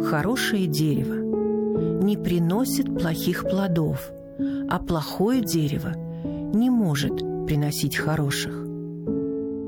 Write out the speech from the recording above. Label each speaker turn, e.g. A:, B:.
A: Хорошее дерево не приносит плохих плодов, а плохое дерево не может приносить хороших.